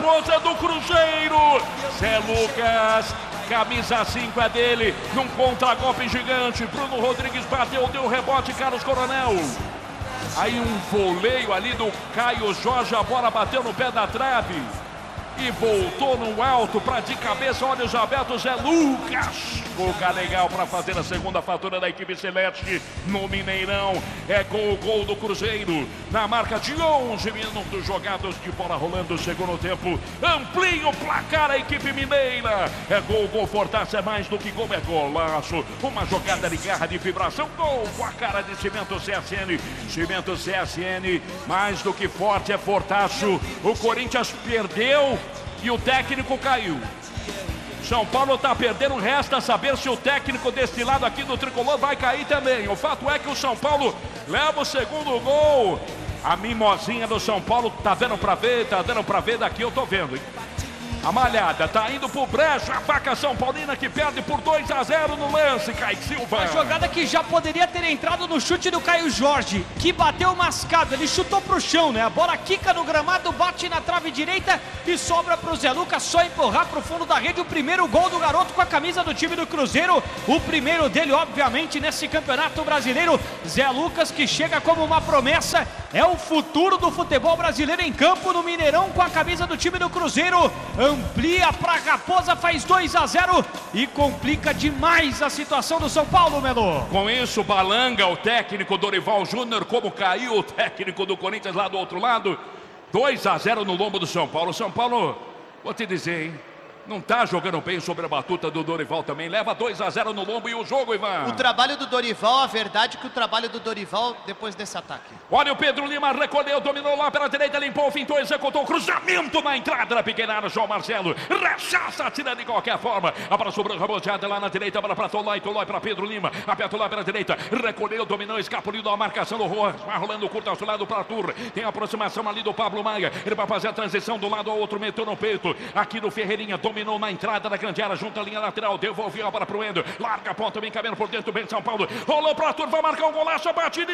Raposa do Cruzeiro. Zé Lucas, camisa 5 é dele, num contra-golpe gigante. Bruno Rodrigues bateu, deu rebote, Carlos Coronel. Aí um voleio ali do Caio Jorge, a bola bateu no pé da trave e voltou no alto para de cabeça, olhos abertos, Zé Lucas. Gol legal para fazer a segunda fatura da equipe celeste no Mineirão. É gol do Cruzeiro na marca de 11 minutos jogados, de bola rolando o segundo tempo. Amplia o placar a equipe mineira. É gol, Fortaça é mais do que gol, é golaço. Uma jogada de garra, de vibração, gol com a cara de Cimento CSN. Cimento CSN, mais do que forte, é Fortaço. O Corinthians perdeu e o técnico caiu. São Paulo está perdendo, resta saber se o técnico deste lado aqui do Tricolor vai cair também. O fato é que o São Paulo leva o segundo gol. A mimosinha do São Paulo tá dando para ver, daqui eu tô vendo, hein? A malhada tá indo pro brejo, a faca São Paulina que perde por 2-0 no lance, Caio Silva. A jogada que já poderia ter entrado no chute do Caio Jorge, que bateu mascado, ele chutou pro chão, né? A bola quica no gramado, bate na trave direita e sobra pro Zé Lucas, só empurrar pro fundo da rede. O primeiro gol do garoto com a camisa do time do Cruzeiro, o primeiro dele, obviamente, nesse Campeonato Brasileiro. Zé Lucas, que chega como uma promessa, é o futuro do futebol brasileiro em campo no Mineirão com a camisa do time do Cruzeiro. Amplia para Raposa, faz 2-0 e complica demais a situação do São Paulo, Melo. Com isso, balanga o técnico Dorival Júnior, como caiu o técnico do Corinthians lá do outro lado. 2-0 no lombo do São Paulo. São Paulo, vou te dizer, hein? Não tá jogando bem sobre a batuta do Dorival também. Leva 2-0 no lombo e o jogo, Ivan. O trabalho do Dorival, a verdade é que o trabalho do Dorival depois desse ataque. Olha o Pedro Lima, recolheu, dominou lá pela direita, limpou, fintou, executou o cruzamento na entrada da pequena área. João Marcelo rechaça, tira de qualquer forma. A bola sobrou, raboteada lá na direita, a bola para Tolói para Pedro Lima. Aperta lá pela direita, recolheu, dominou, escapuliu da marcação do Rojas. Vai rolando curto ao seu lado para Arthur. Tem a aproximação ali do Pablo Maia. Ele vai fazer a transição do lado ao outro, meteu no peito. Aqui do Ferreirinha, dominou na entrada da grande área, junto à linha lateral, devolveu a bola para o Endo, larga a ponta, bem cabendo por dentro, bem São Paulo, rolou para Arthur, vai marcar um golaço, a batida,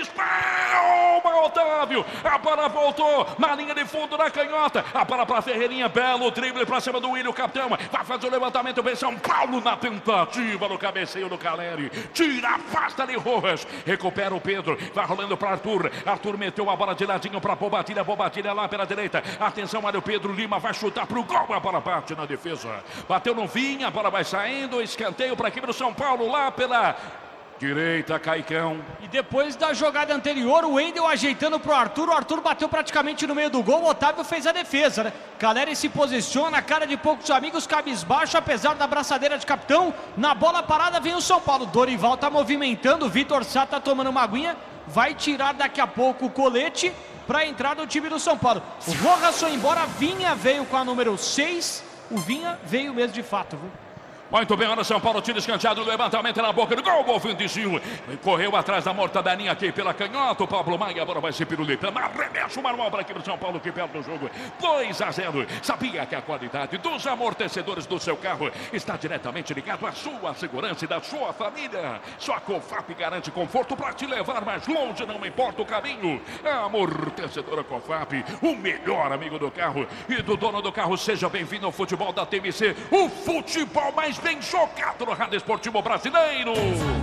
espalma, Otávio, a bola voltou na linha de fundo da canhota, a bola para Ferreirinha, belo drible para cima do Willian, o capitão, vai fazer o levantamento, bem São Paulo na tentativa no cabeceio do Caleri, tira, afasta ali Rojas, recupera o Pedro, vai rolando para Arthur, Arthur meteu a bola de ladinho para Bobadilha lá pela direita, atenção, olha o Pedro Lima, vai chutar para o gol, a bola bate na defesa, bateu no Vinha, a bola vai saindo, escanteio para a equipe do São Paulo lá pela direita, Caicão. E depois da jogada anterior, o Wendel ajeitando pro Arthur, o Arthur bateu praticamente no meio do gol, o Otávio fez a defesa, né? Caleri se posiciona, a cara de poucos amigos, cabisbaixo, apesar da braçadeira de capitão, na bola parada vem o São Paulo, Dorival tá movimentando, o Vitor Sá tá tomando uma aguinha, vai tirar daqui a pouco o colete para entrar no time do São Paulo. O Rojas foi embora, Vinha veio com a número 6, o Vinha veio mesmo de fato, viu? Muito bem, olha São Paulo, tiro escanteado, levantamento na boca do gol, Vinicius. Correu atrás da mortadaninha aqui pela canhota, o Pablo Maia, agora vai ser pirulitando, arremessa o manual para aqui do São Paulo, que perde o jogo, 2-0. Sabia que a qualidade dos amortecedores do seu carro está diretamente ligado à sua segurança e da sua família. Só a Cofap garante conforto para te levar mais longe, não importa o caminho. A amortecedora Cofap, o melhor amigo do carro e do dono do carro. Seja bem-vindo ao futebol da TMC, o futebol mais bem jogado no rádio esportivo brasileiro.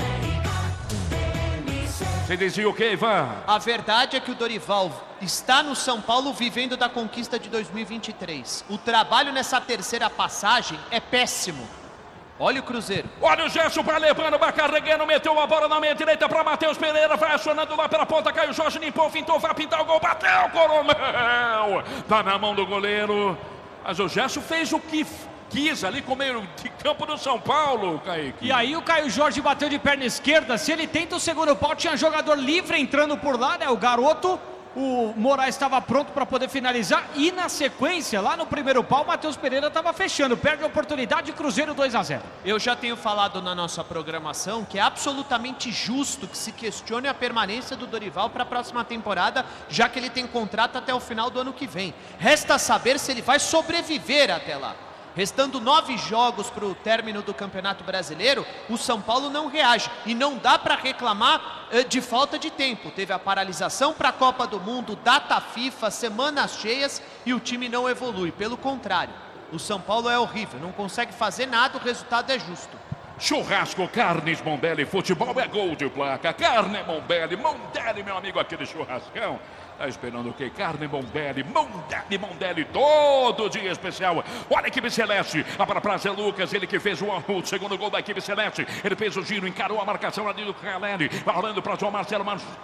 Você dizia o que, Ivan? A verdade é que o Dorival está no São Paulo vivendo da conquista de 2023. O trabalho nessa terceira passagem é péssimo. Olha o Cruzeiro. Olha o Gerson, vai levando, vai carregando, meteu a bola na meia direita para Matheus Pereira, vai acionando lá pela ponta, Caio Jorge limpou, fintou, vai pintar o gol, bateu, Coronel. Tá na mão do goleiro. Mas o Gerson fez o que quis ali com o meio de campo do São Paulo, Kaique. E aí o Caio Jorge bateu de perna esquerda, se ele tenta o segundo pau, tinha jogador livre entrando por lá, né, o garoto, o Moraes estava pronto para poder finalizar, e na sequência, lá no primeiro pau, o Matheus Pereira estava fechando, perde a oportunidade, Cruzeiro 2-0. Eu já tenho falado na nossa programação que é absolutamente justo que se questione a permanência do Dorival para a próxima temporada, já que ele tem contrato até o final do ano que vem. Resta saber se ele vai sobreviver até lá. Restando 9 jogos para o término do Campeonato Brasileiro, o São Paulo não reage. E não dá para reclamar de falta de tempo. Teve a paralisação para a Copa do Mundo, data FIFA, semanas cheias e o time não evolui. Pelo contrário, o São Paulo é horrível, não consegue fazer nada, o resultado é justo. Churrasco Carnes Mondelli, futebol é gol de placa. Carne Mondelli, meu amigo, aquele churrascão. Tá esperando o quê? Carne Mondelli, Mondelli, todo dia especial. Olha a equipe celeste, a bola para Zé Lucas, ele que fez o segundo gol da equipe celeste. Ele fez o giro, encarou a marcação ali do Caleri, vai rolando para João Marcelo,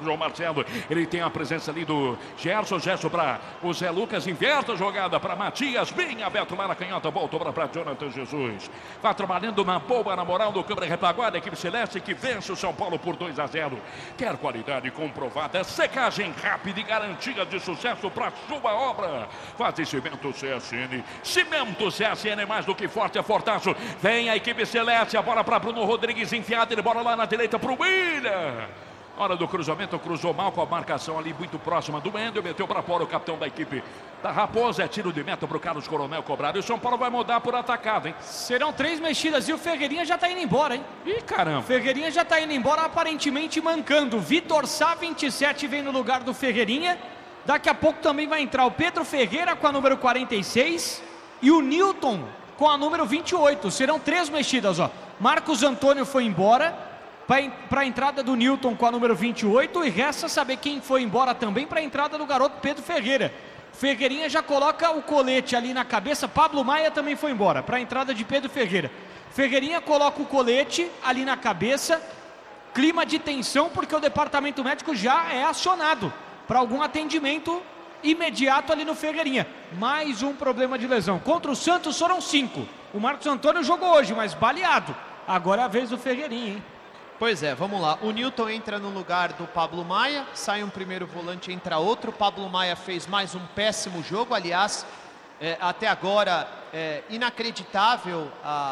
ele tem a presença ali do Gerson para o Zé Lucas, inverte a jogada para Matias, bem aberto lá na canhota, voltou para Jonathan Jesus. Vai trabalhando na boa, na moral do câmera retaguarda, a equipe celeste que vence o São Paulo por 2-0. Quer qualidade comprovada, secagem rápida e garantida de sucesso para sua obra. Faz cimento CSN. Cimento CSN, mais do que forte, é fortaço. Vem a equipe celeste, a bola para Bruno Rodrigues, enfiada, ele bola lá na direita para o William. Hora do cruzamento, cruzou mal com a marcação ali muito próxima do Wendel, meteu para fora o capitão da equipe da Raposa, é tiro de meta para o Carlos Coronel cobrar, e o São Paulo vai mudar por atacado, hein? Serão 3 mexidas e o Ferreirinha já tá indo embora, hein? Ih, caramba! Ferreirinha já tá indo embora, aparentemente mancando. Vitor Sá, 27, vem no lugar do Ferreirinha. Daqui a pouco também vai entrar o Pedro Ferreira com a número 46 e o Newton com a número 28. Serão 3 mexidas, ó. Marcos Antônio foi embora para a entrada do Newton com a número 28 e resta saber quem foi embora também para a entrada do garoto Pedro Ferreira. Ferreirinha já coloca o colete ali na cabeça. Pablo Maia também foi embora para a entrada de Pedro Ferreira. Ferreirinha coloca o colete ali na cabeça. Clima de tensão porque o departamento médico já é acionado para algum atendimento imediato ali no Ferreirinha. Mais um problema de lesão. Contra o Santos foram 5. O Marcos Antônio jogou hoje, mas baleado. Agora é a vez do Ferreirinha, hein? Pois é, vamos lá. O Newton entra no lugar do Pablo Maia, sai um primeiro volante, entra outro. Pablo Maia fez mais um péssimo jogo, aliás, até agora inacreditável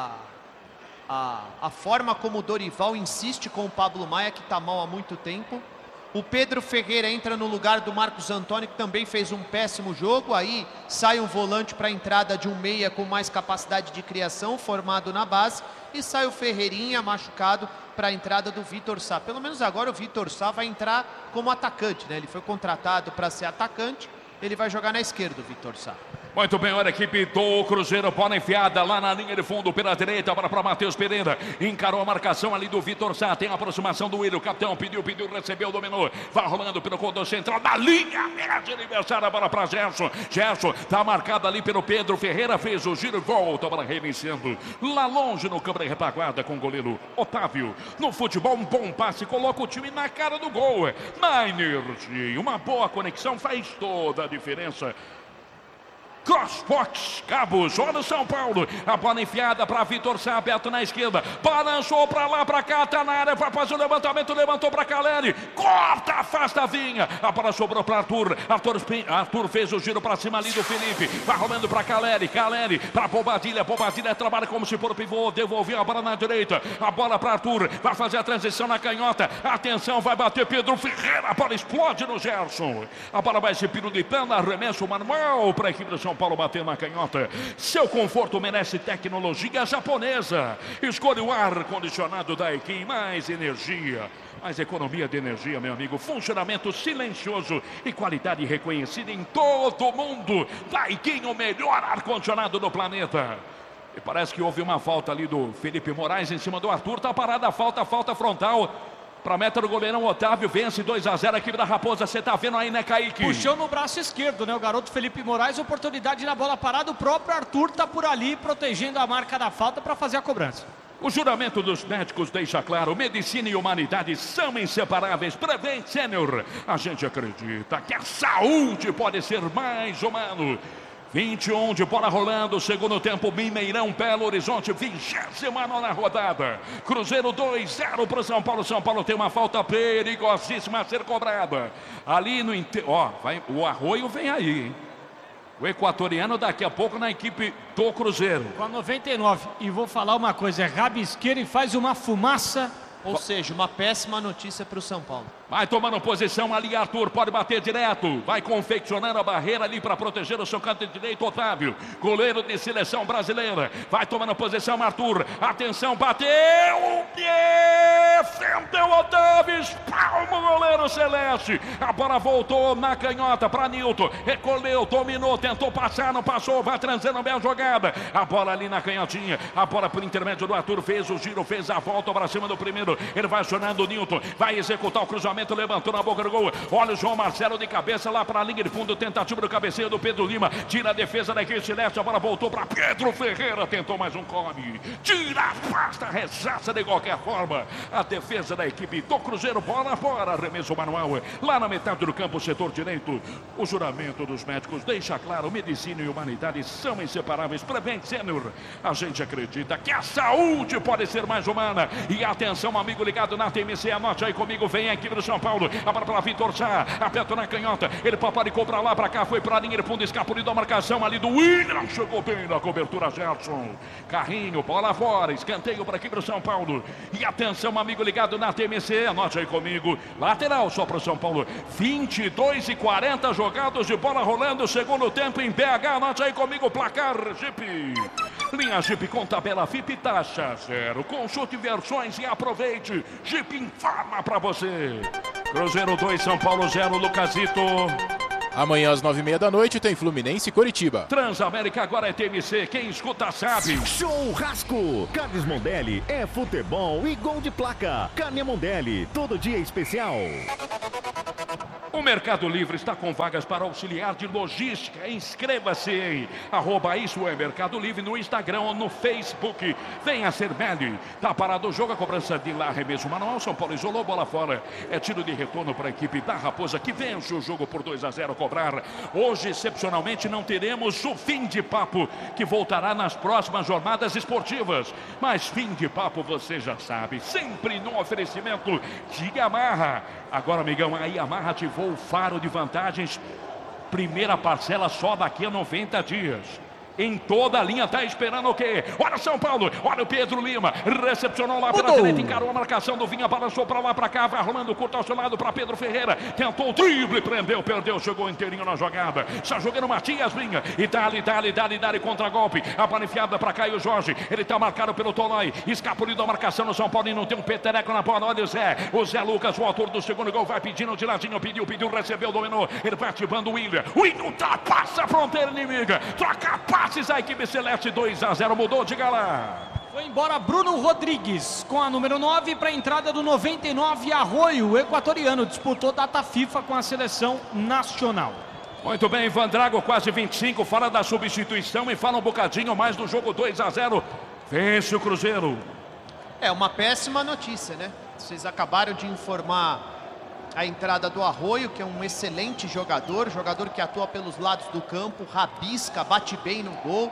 a forma como o Dorival insiste com o Pablo Maia, que está mal há muito tempo. O Pedro Ferreira entra no lugar do Marcos Antônio, que também fez um péssimo jogo. Aí sai um volante para a entrada de um meia com mais capacidade de criação, formado na base. E sai o Ferreirinha, machucado, para a entrada do Vitor Sá. Pelo menos agora o Vitor Sá vai entrar como atacante, né? Ele foi contratado para ser atacante, ele vai jogar na esquerda, o Vitor Sá. Muito bem, olha a equipe do Cruzeiro, bola enfiada lá na linha de fundo pela direita, bola para Matheus Pereira, encarou a marcação ali do Vitor Sá, tem a aproximação do Willian, o capitão pediu, recebeu, dominou, vai rolando pelo corredor central, na linha, de aniversário, a bola para Gerson, tá marcado ali pelo Pedro Ferreira, fez o giro e volta, a bola reiniciando, lá longe no câmera retaguarda com o goleiro Otávio. No futebol, um bom passe, coloca o time na cara do gol, na energia, uma boa conexão faz toda a diferença. Crossbox, Cabos, olha o São Paulo, a bola enfiada para Vitor Sá, aberto na esquerda, balançou para lá, para cá, tá na área, vai fazer o levantamento, levantou para Caleri, corta, afasta a vinha, a bola sobrou para Arthur fez o giro para cima ali do Felipe, vai rolando para Caleri para Bobadilha trabalha como se for pivô, devolveu a bola na direita, a bola para Arthur, vai fazer a transição na canhota, atenção, vai bater Pedro Ferreira, a bola explode no Gerson, a bola vai se pirulitando, arremesso manual para a equipe do São Paulo bater na canhota. Seu conforto merece tecnologia japonesa. Escolha o ar-condicionado Daikin, mais energia, mais economia de energia, meu amigo. Funcionamento silencioso e qualidade reconhecida em todo o mundo. Daikin, o melhor ar-condicionado do planeta. E parece que houve uma falta ali do Felipe Moraes em cima do Arthur. Tá parada a falta frontal. Para a meta do goleirão, Otávio vence 2-0 a equipe da Raposa. Você tá vendo aí, né, Kaique? Puxou no braço esquerdo, né? O garoto Felipe Moraes, oportunidade na bola parada. O próprio Arthur tá por ali protegendo a marca da falta para fazer a cobrança. O juramento dos médicos deixa claro: medicina e humanidade são inseparáveis. Prevent Senior. A gente acredita que a saúde pode ser mais humano. 21 de bola rolando, segundo tempo, Mineirão, Belo Horizonte, 29ª rodada. Cruzeiro 2-0 para o São Paulo. São Paulo tem uma falta perigosíssima a ser cobrada. Ali no o Arroio vem aí, hein? O equatoriano daqui a pouco na equipe do Cruzeiro. Com a 99. E vou falar uma coisa, é rabisqueiro e faz uma fumaça. Ou seja, uma péssima notícia para o São Paulo. Vai tomando posição ali, Arthur, pode bater direto. Vai confeccionando a barreira ali para proteger o seu canto direito, Otávio. Goleiro de seleção brasileira. Vai tomando posição, Arthur. Atenção, bateu o pé. Frente o Otávio. Espalma o goleiro Celeste. A bola voltou na canhota para Nilton. Recolheu, dominou, tentou passar, não passou. Vai transando bem a jogada. A bola ali na canhotinha. A bola por intermédio do Arthur. Fez o giro, fez a volta para cima do primeiro. Ele vai acionando o Nilton. Vai executar o cruzamento. Levantou na boca do gol. Olha o João Marcelo de cabeça lá para a linha de fundo. Tentativa do cabeceio do Pedro Lima. Tira a defesa da equipe celeste. A bola voltou para Pedro Ferreira. Tentou mais um come. Tira a pasta. Rechaça de qualquer forma. A defesa da equipe do Cruzeiro. Bola fora. Arremesso manual. Lá na metade do campo, setor direito. O juramento dos médicos deixa claro: medicina e humanidade são inseparáveis. Prevent Senior. A gente acredita que a saúde pode ser mais humana. E atenção, amigo ligado na TMC. Anote aí comigo. Vem aqui no São Paulo, a bola para Vitor Sá, aperta na canhota, ele paparicou para lá, para cá, foi para a linha de fundo, escapuliu da marcação ali do William, chegou bem na cobertura, Gerson, carrinho, bola fora, escanteio para aqui para o São Paulo, e atenção, amigo ligado na TMC, anote aí comigo, lateral só para o São Paulo, 22:40 jogados de bola rolando, segundo tempo em BH, anote aí comigo, placar Jeep. Linha Jeep com tabela FIP, taxa zero. Consulte versões e aproveite. Jeep informa pra você. Cruzeiro 2, São Paulo 0, Lucasito. Amanhã às 9:30 da noite tem Fluminense e Coritiba. Transamérica agora é TMC, quem escuta sabe. Churrasco, Carnes Mondelli, é futebol e gol de placa. Carne Mondelli, todo dia especial. O Mercado Livre está com vagas para auxiliar de logística. Inscreva-se em @isso é Mercado Livre no Instagram ou no Facebook. Venha ser Meli. Tá parado o jogo, a cobrança de lá, arremesso manual. São Paulo isolou, bola fora. É tiro de retorno para a equipe da Raposa, que vence o jogo por 2-0 cobrar. Hoje, excepcionalmente, não teremos o fim de papo, que voltará nas próximas jornadas esportivas. Mas fim de papo, você já sabe, sempre no oferecimento de Yamaha. Agora, amigão, a Yamaha ativou o faro de vantagens. Primeira parcela só daqui a 90 dias. Em toda a linha, tá esperando o quê? Olha o São Paulo, olha o Pedro Lima, recepcionou lá pela direita, encarou a marcação do Vinha, balançou pra lá, pra cá, vai rolando curto ao seu lado pra Pedro Ferreira, tentou o drible, prendeu, perdeu, chegou inteirinho na jogada, está jogando Matias Vinha, e dali, contra-golpe, a bola enfiada pra Caio Jorge, ele tá marcado pelo Tolói, escapulido a marcação no São Paulo e não tem um petereco na bola, olha o Zé Lucas, o autor do segundo gol, vai pedindo de ladinho, pediu, recebeu, dominou, ele vai ativando o William ultrapassa a fronteira inimiga, troca passes a equipe celeste, 2-0, mudou, diga lá. Foi embora Bruno Rodrigues com a número 9 para a entrada do 99, Arroio, o equatoriano, disputou data FIFA com a seleção nacional. Muito bem, Van Drago, quase 25, fala da substituição e fala um bocadinho mais do jogo, 2-0, vence o Cruzeiro. É uma péssima notícia, né? Vocês acabaram de informar a entrada do Arroio, que é um excelente jogador que atua pelos lados do campo, rabisca, bate bem no gol.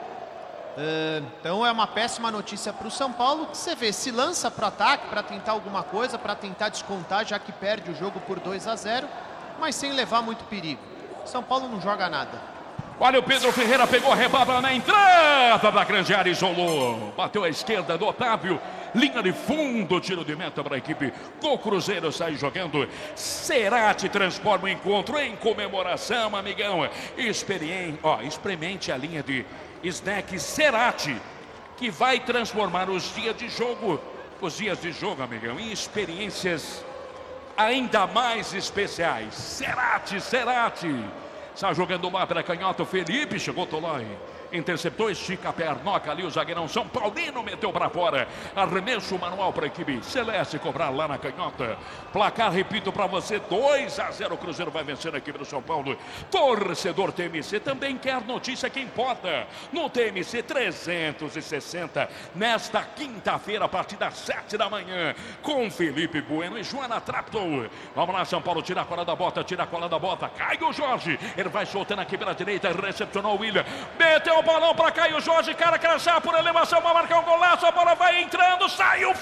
Então é uma péssima notícia para o São Paulo, que você vê, se lança para o ataque, para tentar alguma coisa, para tentar descontar, já que perde o jogo por 2-0, mas sem levar muito perigo. São Paulo não joga nada. Olha o Pedro Ferreira, pegou a rebaba na entrada da grande área, isolou, bateu à esquerda do Otávio, linha de fundo, tiro de meta para a equipe do Cruzeiro, sai jogando. Cerati transforma o encontro em comemoração, amigão. Experimente a linha de snack Cerati, que vai transformar os dias de jogo, amigão, em experiências ainda mais especiais. Cerati. Está jogando lá para canhota, o Felipe, chegou Tolói, interceptou, estica a pernoca ali, o zagueirão São Paulino meteu para fora, arremesso manual para a equipe celeste, cobrar lá na canhota, placar, repito para você, 2-0, o Cruzeiro vai vencer a equipe do São Paulo. Torcedor TMC também quer notícia que importa, no TMC 360, nesta quinta-feira, a partir das 7 da manhã, com Felipe Bueno e Joana Trapton. Vamos lá, São Paulo, tira a cola da bota, Caio Jorge, ele vai soltando aqui pela direita, recepcionou o William, meteu o balão para Caio Jorge, cara crachá por elevação, vai marcar um golaço, a bola vai entrando, saiu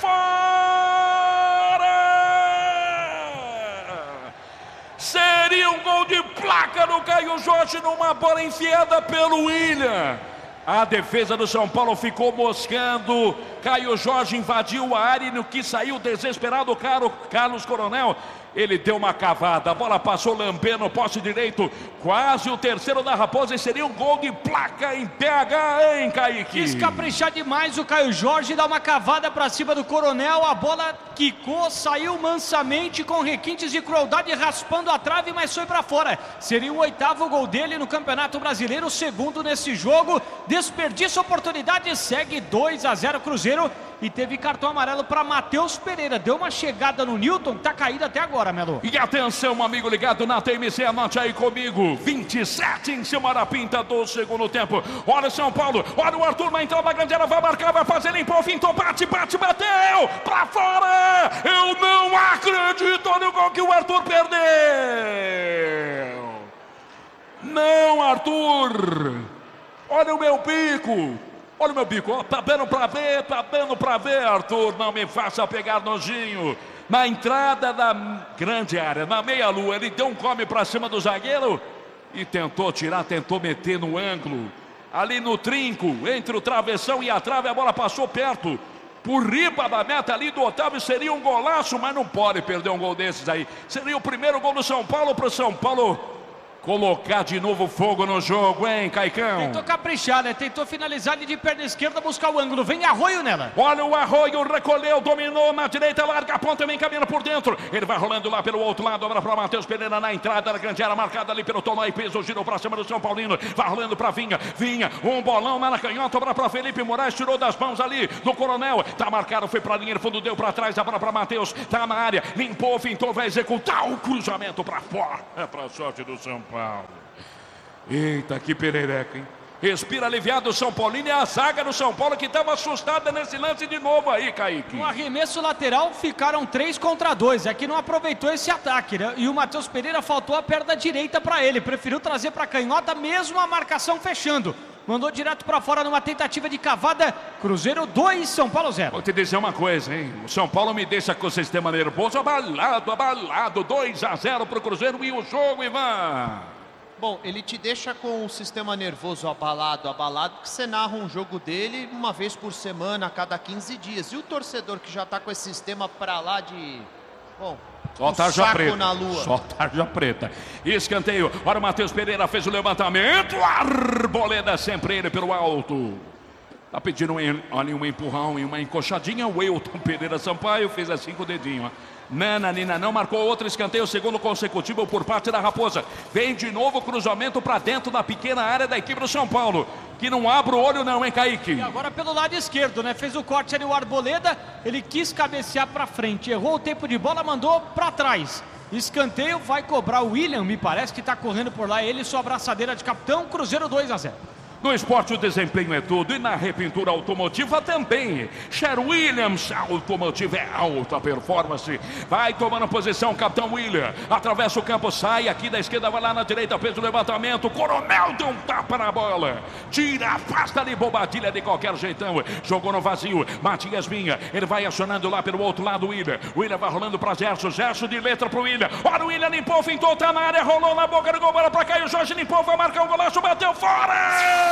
fora! Seria um gol de placa no Caio Jorge, numa bola enfiada pelo William. A defesa do São Paulo ficou moscando, Caio Jorge invadiu a área e no que saiu desesperado o Carlos Coronel, Ele deu uma cavada, a bola passou lambendo, poste direito, quase o terceiro da Raposa e seria um gol de placa em PH, hein, Kaique? Quis caprichar demais o Caio Jorge, dá uma cavada pra cima do Coronel, a bola quicou, saiu mansamente com requintes de crueldade, raspando a trave, mas foi pra fora. Seria o 8º gol dele no Campeonato Brasileiro, o segundo nesse jogo, desperdiça oportunidade, segue 2-0 Cruzeiro. E teve cartão amarelo para Matheus Pereira. Deu uma chegada no Newton, tá caído até agora, Melo. E atenção, amigo ligado na TMC, anote aí comigo. 27 em cima da pinta do segundo tempo. Olha o São Paulo, olha o Arthur na entrada grande, ela vai marcar, vai fazer, limpou, fintou, bate, bateu, pra fora. Eu não acredito no gol que o Arthur perdeu. Não, Arthur. Olha o meu bico. Olha o meu bico, ó, tá dando pra ver, Arthur, não me faça pegar nojinho. Na entrada da grande área, na meia-lua, ele deu um come pra cima do zagueiro e tentou tirar, tentou meter no ângulo. Ali no trinco, entre o travessão e a trave, a bola passou perto. Por riba da meta ali do Otávio, seria um golaço, mas não pode perder um gol desses aí. Seria o primeiro gol do São Paulo pro São Paulo colocar de novo fogo no jogo, hein, Caicão? Tentou caprichar, né? Tentou finalizar de perna esquerda, buscar o ângulo. Vem Arroio nela. Olha o Arroio, recolheu, dominou na direita, larga a ponta, vem caminhando por dentro. Ele vai rolando lá pelo outro lado, agora para Matheus Pereira na entrada da grande área, marcada ali pelo Tonó e peso, girou para cima do São Paulino. Vai rolando para Vinha, um bolão na canhota, agora para Felipe Moraes, tirou das mãos ali do Coronel. Tá marcado, foi para a linha de fundo, deu para trás, agora para Matheus, tá na área, limpou, fintou, vai executar o cruzamento para fora. É para sorte do São Paulo. Eita, que perereca, hein? Respira aliviado o São Paulino e a zaga do São Paulo que estava assustada nesse lance de novo aí, Kaique. No arremesso lateral ficaram 3 contra 2, é que não aproveitou esse ataque, né? E o Matheus Pereira faltou a perna direita para ele, preferiu trazer para canhota mesmo a marcação fechando. Mandou direto para fora numa tentativa de cavada. Cruzeiro 2, São Paulo 0. Vou te dizer uma coisa, hein? O São Paulo me deixa com o sistema nervoso abalado. 2-0 pro Cruzeiro e o jogo, Ivan. Bom, ele te deixa com o sistema nervoso abalado, que você narra um jogo dele uma vez por semana, a cada 15 dias. E o torcedor que já tá com esse sistema pra lá de... Bom, só tarja preta. Na lua. Só tarja preta. Escanteio. Olha o Matheus Pereira, fez o levantamento. Arboleda sempre ele pelo alto. Tá pedindo ali um empurrão e uma encoxadinha. O Wilton Pereira Sampaio fez assim com o dedinho, ó. Nananina não marcou outro escanteio, segundo consecutivo por parte da Raposa. Vem de novo o cruzamento para dentro da pequena área da equipe do São Paulo, que não abre o olho não, hein, Kaique? E agora pelo lado esquerdo, né? Fez o corte ali o Arboleda, ele quis cabecear para frente, errou o tempo de bola, mandou para trás. Escanteio, vai cobrar o William, me parece que está correndo por lá, ele, sua abraçadeira de capitão. Cruzeiro 2-0. No esporte o desempenho é tudo e na repintura automotiva também. Sher Williams, automotiva é alta performance. Vai tomando posição, capitão William. Atravessa o campo, sai aqui da esquerda, vai lá na direita, fez o levantamento. Coronel deu um tapa na bola. Tira, afasta ali, Bobadilha de qualquer jeitão. Jogou no vazio, Matias Vinha. Ele vai acionando lá pelo outro lado, William. William vai rolando para Gerson. Gerson de letra pro William. Olha o William, limpou, fintou, tá na área, rolou na boca do gol, bola pra cá. E o Jorge limpou, vai marcar um golaço, bateu fora!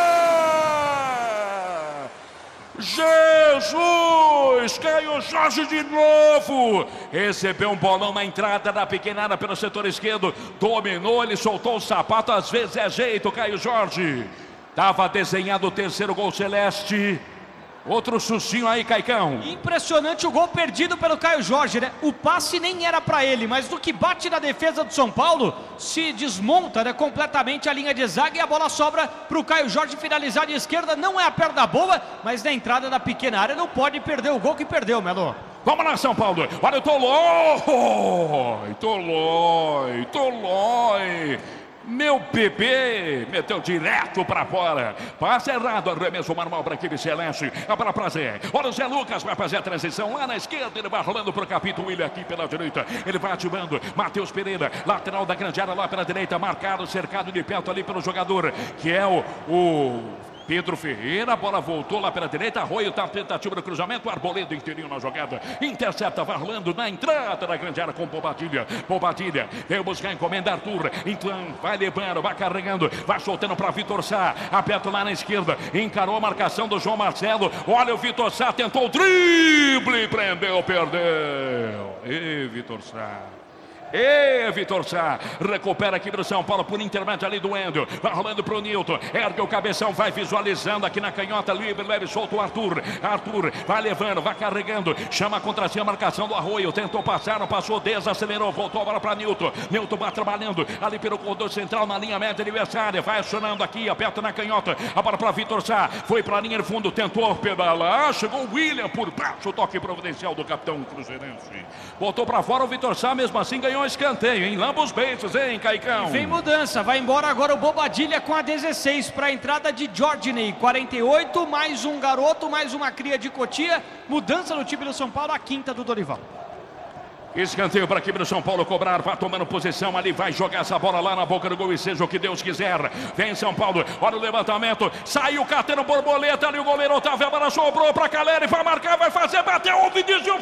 Jesus! Caio Jorge de novo! Recebeu um bolão na entrada da pequena área pelo setor esquerdo. Dominou, ele soltou o sapato. Às vezes é jeito, Caio Jorge. Tava desenhado o terceiro gol celeste. Outro sustinho aí, Caicão. Impressionante o gol perdido pelo Caio Jorge, né? O passe nem era para ele, mas do que bate na defesa do São Paulo, se desmonta, né, completamente a linha de zaga e a bola sobra para o Caio Jorge finalizar de esquerda. Não é a perna boa, mas na entrada da pequena área não pode perder o gol que perdeu, Melo. Vamos lá, São Paulo. Olha o Tolói. Meu bebê meteu direto para fora. Passe errado, arremesso manual para a equipe celeste. Para prazer. Olha o Zé Lucas, vai fazer a transição lá na esquerda. Ele vai rolando para o capítulo William aqui pela direita. Ele vai ativando. Matheus Pereira, lateral da grande área lá pela direita. Marcado, cercado de perto ali pelo jogador, que é o Pedro Ferreira. A bola voltou lá pela direita. Arroio tá tentativa do cruzamento. Arboleda inteirinho na jogada. Intercepta, vai rolando na entrada da grande área com Bobadilha. Veio buscar a encomenda Arthur. Então vai levando, vai carregando, vai soltando para Vitor Sá. Aperto lá na esquerda. Encarou a marcação do João Marcelo. Olha o Vitor Sá, tentou o drible. Prendeu, perdeu. E Vitor Sá. Vitor Sá recupera aqui pro São Paulo por intermédio ali do Wendel. Vai rolando pro Nilton. Ergue o cabeção, vai visualizando aqui na canhota. Livre, leve, solta o Arthur. Arthur vai levando, vai carregando. Chama contra si a marcação do Arroio. Tentou passar, não passou, desacelerou. Voltou a bola para Nilton. Nilton vai trabalhando ali pelo corredor central na linha média adversária. Vai acionando aqui, aperta na canhota. A bola para Vitor Sá. Foi para a linha de fundo, tentou pedalar. Chegou o William por baixo. O toque providencial do capitão cruzeirense. Botou para fora o Vitor Sá, mesmo assim ganhou um escanteio, hein? Lamba os beiços, hein, Caicão? E vem mudança, vai embora agora o Bobadilha com a 16 para a entrada de Jorginho, 48, mais um garoto, mais uma cria de Cotia, mudança no time do São Paulo, a quinta do Dorival. Escanteio para a equipe do São Paulo cobrar, vai tomando posição ali, vai jogar essa bola lá na boca do gol e seja o que Deus quiser. Vem São Paulo, olha o levantamento, saiu catando borboleta ali o goleiro Otávio, a bola sobrou para Caleri, vai marcar, vai fazer, bateu o Vinícius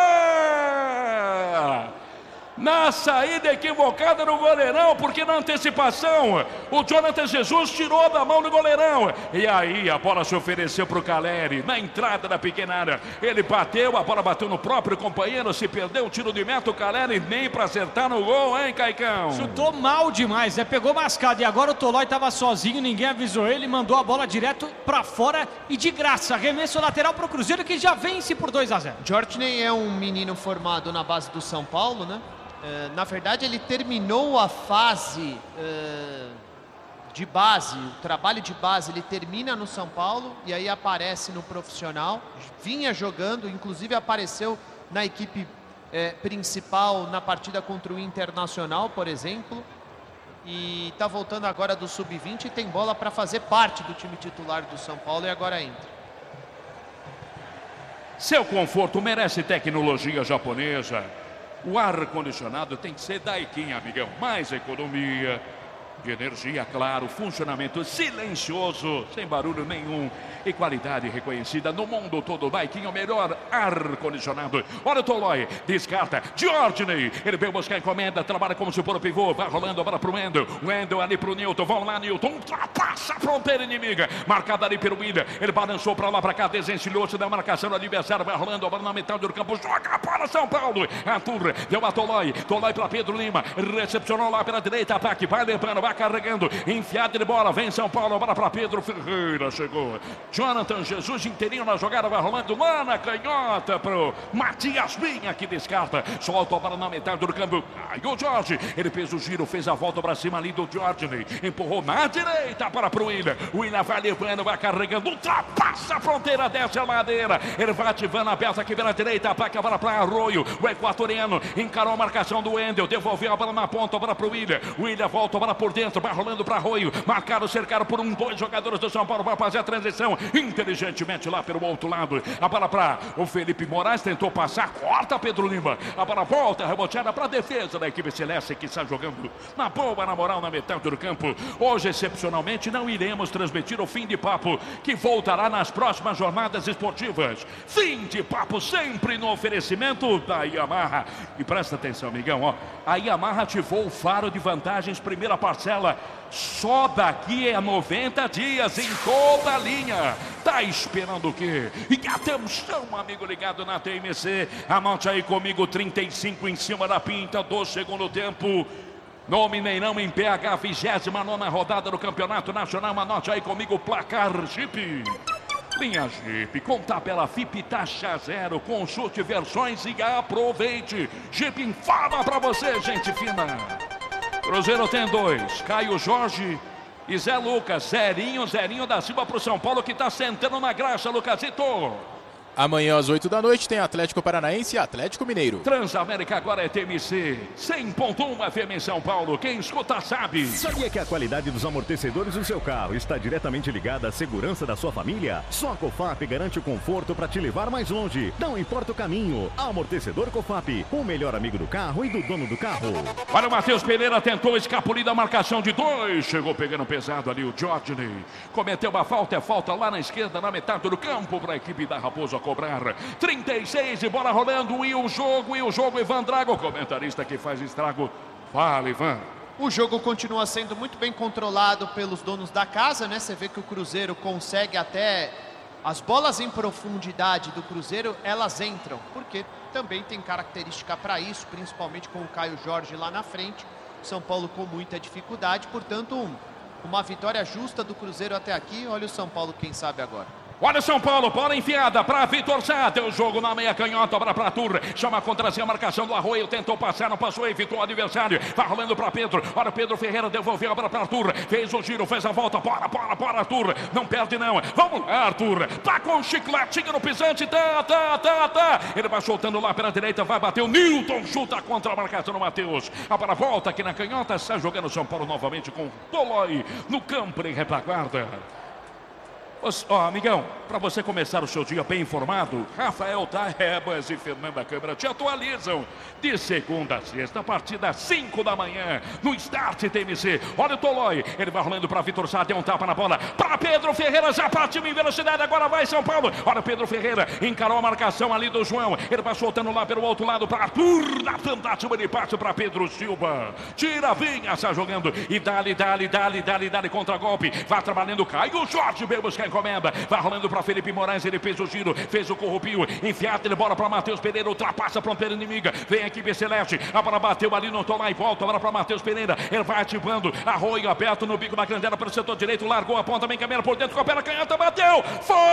fora! Na saída equivocada no goleirão, porque na antecipação o Jonathan Jesus tirou da mão do goleirão. E aí a bola se ofereceu para o Caleri, na entrada da pequena área. Ele bateu, a bola bateu no próprio companheiro, se perdeu o tiro de meta, o Caleri nem para acertar no gol, hein, Caicão? Chutou mal demais, pegou mascado e agora o Tolói estava sozinho, ninguém avisou ele, mandou a bola direto para fora e de graça. Arremesso lateral para o Cruzeiro que já vence por 2-0. Jorginho é um menino formado na base do São Paulo, né? Na verdade, ele terminou a fase de base, o trabalho de base, ele termina no São Paulo e aí aparece no profissional. Vinha jogando, inclusive apareceu na equipe principal na partida contra o Internacional, por exemplo. E está voltando agora do Sub-20 e tem bola para fazer parte do time titular do São Paulo e agora entra. Seu conforto merece tecnologia japonesa. O ar-condicionado tem que ser Daikin, amigão. Mais economia de energia, claro, funcionamento silencioso, sem barulho nenhum e qualidade reconhecida no mundo todo. Daikin é o melhor ar-condicionado. Olha o Tolói, descarta, Jorginho, ele veio buscar a encomenda, trabalha como se for o pivô, vai rolando a bola pro Wendel, Wendel ali pro Nilton, vamos lá Nilton, ultrapassa a fronteira inimiga, marcada ali pelo William, ele balançou pra lá, pra cá, desencilhou-se da marcação do adversário, vai rolando a bola na metade do campo, joga para São Paulo, Arthur, deu a Tolói pra Pedro Lima, recepcionou lá pela direita, ataque, vai levando, vai carregando, enfiada de bola, vem São Paulo, bola para Pedro Ferreira, chegou Jonathan Jesus inteirinho na jogada, vai rolando lá na canhota pro Matias Vinha, que descarta, solta a bola na metade do campo, aí o Jorge, ele fez o giro, fez a volta para cima ali do Jorginho, empurrou na direita para pro William, o William vai levando, vai carregando, ultrapassa a fronteira, desce a ladeira, ele vai ativando a peça aqui pela direita, ataca a bola para Arroio, o equatoriano, encarou a marcação do Wendel, devolveu a bola na ponta, a bola pro William, volta a bola por dentro, vai rolando para Arroio, marcado, cercado por dois jogadores do São Paulo, vai fazer a transição, inteligentemente lá pelo outro lado, a bola para o Felipe Moraes, tentou passar, corta Pedro Lima, a bola volta, reboteada para a defesa da equipe celeste que está jogando na boa, na moral, na metade do campo. Hoje, excepcionalmente, não iremos transmitir o Fim de Papo, que voltará nas próximas jornadas esportivas. Fim de Papo sempre no oferecimento da Yamaha. E presta atenção, amigão, ó, a Yamaha ativou o faro de vantagens, primeira parcela só daqui a 90 dias em toda a linha. Tá esperando o quê? E atenção, amigo ligado na TMC, anote aí comigo, 35 em cima da pinta do segundo tempo. No Mineirão em PH, 29ª rodada do Campeonato Nacional. Anote aí comigo o placar Jeep. Linha Jeep, com tabela FIP taxa zero, consulte versões e aproveite. Jeep informa pra você, gente fina. Cruzeiro tem 2, Caio Jorge e Zé Lucas, zerinho da Silva pro São Paulo que tá sentando na graxa, Lucasito. Amanhã às 8 da noite tem Atlético Paranaense e Atlético Mineiro. Transamérica agora é TMC, 100.1 FM em São Paulo, quem escuta sabe. Sabia que a qualidade dos amortecedores do seu carro está diretamente ligada à segurança da sua família? Só a Cofap garante o conforto para te levar mais longe, não importa o caminho. Amortecedor Cofap, o melhor amigo do carro e do dono do carro. Olha o Matheus Pereira, tentou escapulir da marcação de 2, chegou pegando pesado ali o Jorginho, cometeu uma falta, é falta lá na esquerda, na metade do campo para a equipe da Raposa cobrar. 36 e bola rolando, e o jogo, Ivan Drago, comentarista que faz estrago. Fala, Ivan. O jogo continua sendo muito bem controlado pelos donos da casa, né? Você vê que o Cruzeiro consegue até As bolas em profundidade do Cruzeiro, elas entram, porque também tem característica para isso, principalmente com o Caio Jorge lá na frente. São Paulo com muita dificuldade, portanto, uma vitória justa do Cruzeiro até aqui. Olha o São Paulo, quem sabe agora. Olha o São Paulo, bola enfiada para Vitor Sá, tem o jogo na meia canhota, obra para Arthur, chama contra si a marcação do Arroio, tentou passar, não passou, evitou o adversário, vai rolando para Pedro, olha o Pedro Ferreira, devolveu a obra para Arthur, fez o giro, fez a volta, bora Arthur, não perde não, vamos lá Arthur, tá com o chicletinho no pisante, tá, ele vai soltando lá pela direita, vai bater o Nilton, chuta contra a marcação do Matheus, a bola volta aqui na canhota, está jogando o São Paulo novamente com Tolói no campo em retaguarda. Amigão, para você começar o seu dia bem informado, Rafael Taebas e Fernanda Câmara te atualizam de segunda a sexta, a partir das 5 da manhã, no Start TMC. Olha o Tolói, ele vai rolando para Vitor Sá, deu um tapa na bola, para Pedro Ferreira, já partiu em velocidade, agora vai São Paulo. Olha o Pedro Ferreira, encarou a marcação ali do João, ele vai soltando lá pelo outro lado para Arthur, na tentativa de passe para Pedro Silva. Tira, vinha, está jogando, e dali contra golpe, vai trabalhando Caio Jorge, veio buscar encomenda, vai rolando para Felipe Moraes, ele fez o giro, fez o corrupio, enfiado, ele bola para Matheus Pereira, ultrapassa a fronteira inimiga, vem a equipe celeste, a bola bateu ali, não toma e volta, agora para Matheus Pereira, ele vai ativando, Arroio aberto no bico da grandela pelo setor direito, largou a ponta, vem caminhando por dentro, com a perna canhota, bateu,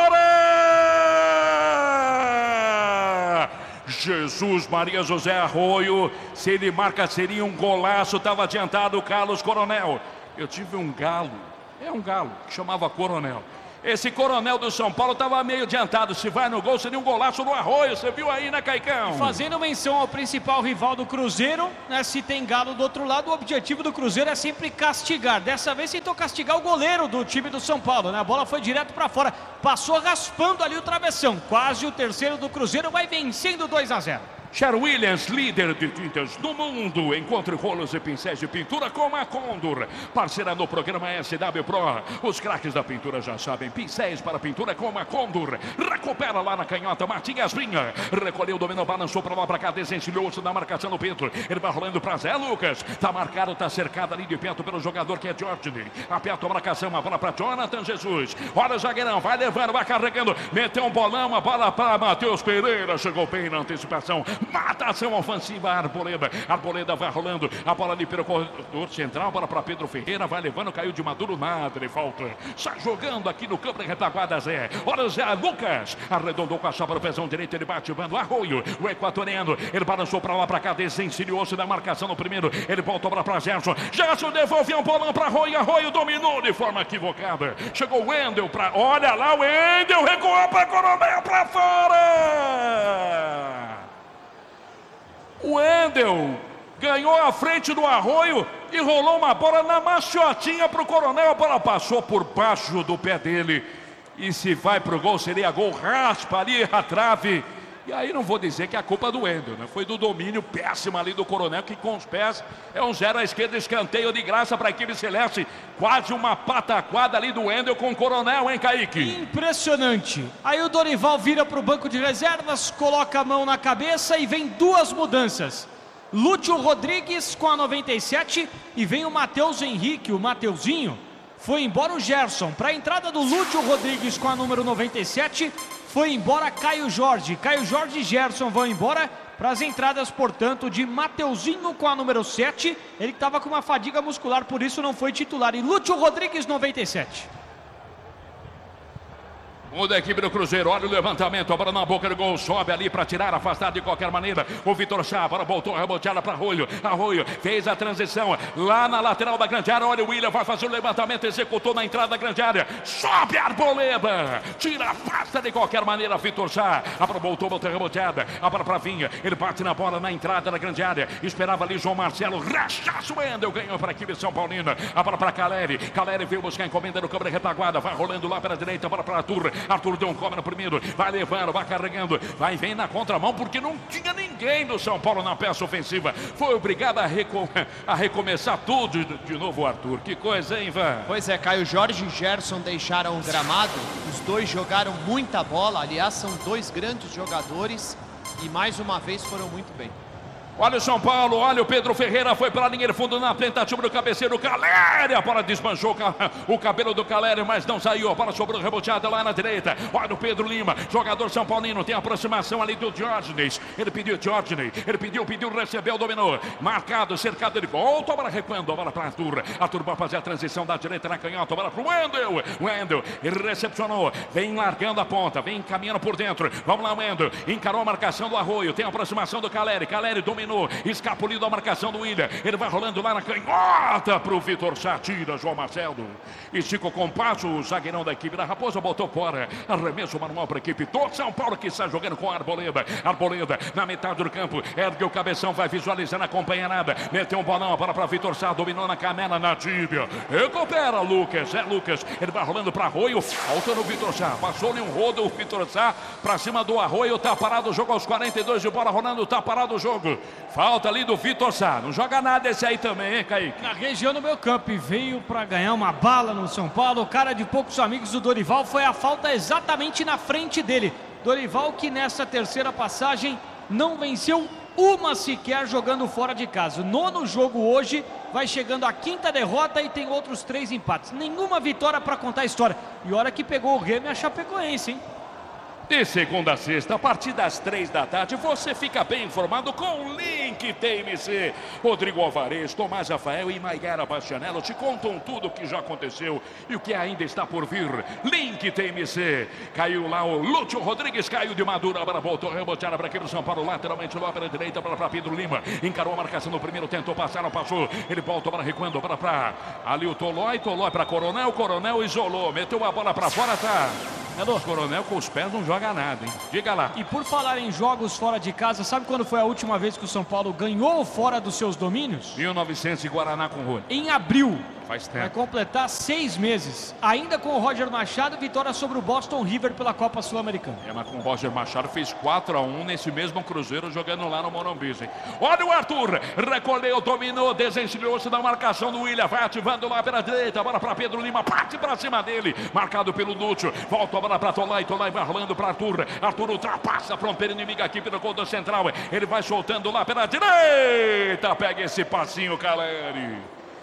fora! Jesus Maria José Arroio, se ele marca seria um golaço, estava adiantado o Carlos Coronel. Eu tive um galo, que chamava Coronel. Esse Coronel do São Paulo estava meio adiantado. Se vai no gol, seria um golaço no Arroio. Você viu aí, né, Caicão? E fazendo menção ao principal rival do Cruzeiro, né, se tem Galo do outro lado, o objetivo do Cruzeiro é sempre castigar. Dessa vez tentou castigar o goleiro do time do São Paulo, né? A bola foi direto para fora. Passou raspando ali o travessão. Quase o terceiro do Cruzeiro, vai vencendo 2-0. Cher Williams, líder de tintas do mundo. Encontre rolos e pincéis de pintura com a Condor. Parceira no programa SW Pro. Os craques da pintura já sabem. Pincéis para pintura com a Condor. Recupera lá na canhota. Martinhas Brinha. Recolheu, dominou, balançou para lá, para cá. Desencilhou-se da marcação do Pedro. Ele vai rolando para Zé Lucas. Tá marcado, tá cercado ali de perto pelo jogador que é Jorge. Aperta a marcação. A bola para Jonathan Jesus. Olha o zagueirão. Vai levando, vai carregando. Meteu um bolão. A bola para Matheus Pereira. Chegou bem na antecipação. Matação ofensiva, Arboleda vai rolando, a bola ali pelo corredor central, bola para Pedro Ferreira, vai levando, caiu de Maduro, nada, ele falta, está jogando aqui no campo de retaguarda Zé, olha o Zé Lucas, arredondou com a chapa no pezão direito, ele bate, ativando Arroio, o equatoriano, ele balançou para lá, para cá, desencilhou-se da marcação no primeiro, ele voltou para Gerson devolveu um bolão para Arroio dominou de forma equivocada, chegou o Wendel para, olha lá o Wendel, recuou para Coronel, para fora! O Wendel ganhou a frente do Arroio e rolou uma bola na machiotinha para o Coronel. A bola passou por baixo do pé dele. E se vai para o gol, seria gol, raspa ali a trave. E aí não vou dizer que é a culpa do Wendel, né? Foi do domínio péssimo ali do Coronel, que com os pés é um 0 à esquerda, escanteio de graça para a equipe celeste. Quase uma pataquada ali do Wendel com o Coronel, hein, Kaique? Impressionante. Aí o Dorival vira para o banco de reservas, coloca a mão na cabeça e vem duas mudanças. Lúcio Rodrigues com a 97 e vem o Matheus Henrique, o Mateuzinho. Foi embora o Gerson. Para a entrada do Lúcio Rodrigues com a número 97, foi embora Caio Jorge. Caio Jorge e Gerson vão embora para as entradas, portanto, de Mateuzinho com a número 7. Ele estava com uma fadiga muscular, por isso não foi titular. E Lúcio Rodrigues, 97. Muda a equipe do Cruzeiro, olha o levantamento, a bola na boca do gol, sobe ali para tirar, afastado de qualquer maneira, o Vitor Sá, a bola voltou, reboteada para Arroio, fez a transição, lá na lateral da grande área, olha o William, vai fazer o levantamento, executou na entrada da grande área, sobe a Arboleda, tira, afasta de qualquer maneira, Vitor Sá, a bola voltou reboteada, a bola para Vinha, ele bate na bola na entrada da grande área, esperava ali João Marcelo, rechaço, Wendel, ganhou para a equipe São Paulina, a bola para Caleri veio buscar a encomenda no campo de retaguarda, vai rolando lá pela direita, a bola para Arthur deu um come no primeiro, vai levando, vai carregando, vem na contramão, porque não tinha ninguém do São Paulo na peça ofensiva, foi obrigado a recomeçar tudo de novo o Arthur, que coisa, hein, Ivan? Pois é, Caio Jorge e Gerson deixaram o gramado, os dois jogaram muita bola, aliás, são dois grandes jogadores e mais uma vez foram muito bem. Olha o São Paulo, olha o Pedro Ferreira, foi para a linha de fundo na tentativa do cabeceiro, Caleri, a bola desmanchou o cabelo do Caleri, mas não saiu, a bola sobrou reboteada lá na direita. Olha o Pedro Lima, jogador São Paulino, tem a aproximação ali do Diógenes, ele pediu, recebeu, dominou, marcado, cercado, ele volta, a bola recuando, a bola para Arthur vai fazer a transição da direita na canhota, a bola para o Wendel, ele recepcionou, vem largando a ponta, vem caminhando por dentro, vamos lá Wendel, encarou a marcação do Arroio, tem a aproximação do Caleri dominou, escapuliu da marcação do William, ele vai rolando lá na canhota para o Vitor Sá, tira João Marcelo, estica o compasso, o zagueirão da equipe da Raposa botou fora, arremesso manual para a equipe do São Paulo que está jogando com a Arboleda na metade do campo, ergue o cabeção, vai visualizando, acompanha nada, meteu um bolão, bola para Vitor Sá, dominou na canela, na tíbia, recupera Lucas, ele vai rolando para Arroio, falta no Vitor Sá, passou-lhe um rodo o Vitor Sá, para cima do Arroio, tá parado o jogo aos 42 de bola rolando, tá parado o jogo. Falta ali do Vitor Sá. Não joga nada esse aí também, hein, Kaique? Na região do meio campo, e veio para ganhar uma bala no São Paulo. O cara de poucos amigos do Dorival, foi a falta exatamente na frente dele. Dorival que nessa terceira passagem não venceu uma sequer jogando fora de casa. Nono jogo hoje, vai chegando a quinta derrota e tem outros 3 empates. Nenhuma vitória para contar a história. E olha que pegou o Grêmio e a Chapecoense, hein? De segunda a sexta, a partir das 3 da tarde, você fica bem informado com o Link TMC. Rodrigo Alvarez, Tomás Rafael e Maigara Bastianello te contam tudo o que já aconteceu e o que ainda está por vir. Link TMC. Caiu lá o Lúcio Rodrigues, caiu de madura, agora voltou, reboteada para aqui no São Paulo, lateralmente lá para a direita, para Pedro Lima. Encarou a marcação no primeiro, tentou passar, não passou. Ele volta para recuando, para ali o Tolói para Coronel isolou, meteu a bola para fora, tá? Coronel com os pés não joga nada, hein? Diga lá. E por falar em jogos fora de casa, sabe quando foi a última vez que o São Paulo ganhou fora dos seus domínios? 1900 e Guaraná com Rony. Em abril. Faz tempo. Vai completar 6 meses. Ainda com o Roger Machado, vitória sobre o Boston River pela Copa Sul-Americana. Mas com o Roger Machado fez 4-1 nesse mesmo Cruzeiro jogando lá no Morumbi, hein? Olha o Arthur, recolheu, dominou, desencilhou-se da marcação do William, vai ativando lá pela direita, bola para Pedro Lima, parte para cima dele, marcado pelo Lúcio, volta a bola para Tolói vai rolando para Arthur ultrapassa a fronteira inimiga aqui pelo gol do central, ele vai soltando lá pela direita, pega esse passinho, Caleri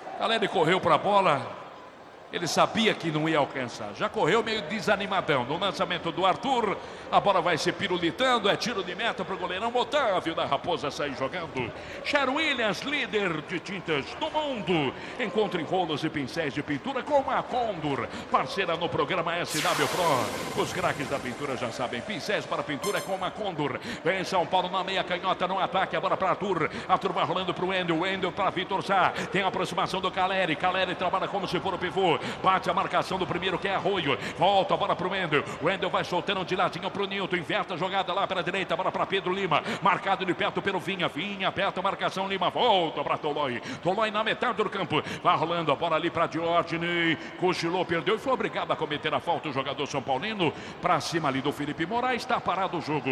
correu para a bola, ele sabia que não ia alcançar, já correu meio desanimadão. No lançamento do Arthur, a bola vai se pirulitando, é tiro de meta para o goleirão Otávio da Raposa sair jogando. Cher Williams, líder de tintas do mundo, encontre rolos e pincéis de pintura com a Condor, parceira no programa SW Pro. Os craques da pintura já sabem, pincéis para pintura com a Condor. Vem São Paulo na meia canhota, no ataque, a bola para Arthur vai rolando para o Wendel para Vitor Sá, tem a aproximação do Caleri trabalha como se for o pivô, bate a marcação do primeiro que é Arroio, volta a bola para o Wendel vai soltando de ladinho para o Nilton, inverte a jogada lá para a direita, bola para Pedro Lima, marcado de perto pelo Vinha aperta a marcação, Lima volta para Tolói na metade do campo, vai rolando a bola ali para Diógenes, cochilou, perdeu e foi obrigado a cometer a falta o jogador São Paulino, para cima ali do Felipe Moraes, está parado o jogo.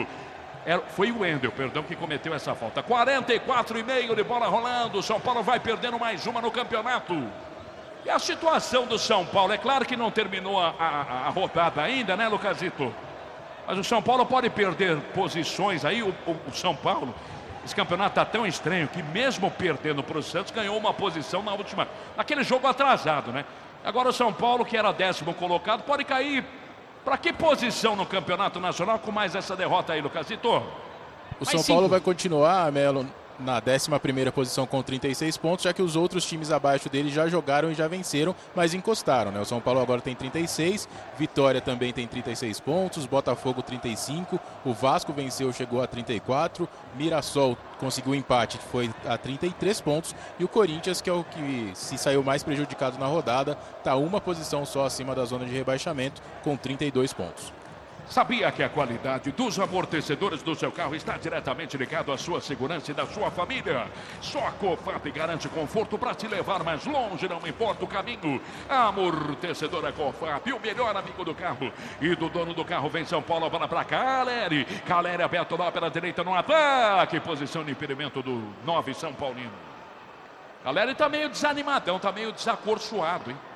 Foi o Wendel, que cometeu essa falta. 44,5 de bola rolando, São Paulo vai perdendo mais uma no campeonato. E a situação do São Paulo, é claro que não terminou a rodada ainda, né, Lucasito? Mas o São Paulo pode perder posições aí, o São Paulo, esse campeonato está tão estranho que mesmo perdendo para o Santos, ganhou uma posição naquele jogo atrasado, né? Agora o São Paulo, que era 10º colocado, pode cair para que posição no campeonato nacional com mais essa derrota aí, Lucasito? O São Paulo vai continuar, Melo, na 11ª posição com 36 pontos, já que os outros times abaixo dele já jogaram e já venceram, mas encostaram, né? O São Paulo agora tem 36, Vitória também tem 36 pontos, Botafogo 35, o Vasco venceu, chegou a 34, Mirassol conseguiu empate, foi a 33 pontos, e o Corinthians, que é o que se saiu mais prejudicado na rodada, está uma posição só acima da zona de rebaixamento, com 32 pontos. Sabia que a qualidade dos amortecedores do seu carro está diretamente ligado à sua segurança e da sua família? Só a Cofap garante conforto para te levar mais longe, não importa o caminho. Amortecedora Cofap, o melhor amigo do carro e do dono do carro. Vem São Paulo, bola para Caleri aberto lá pela direita no ataque, posição de impedimento do 9 São Paulino. Caleri está meio desanimadão, está meio desacorçoado, hein?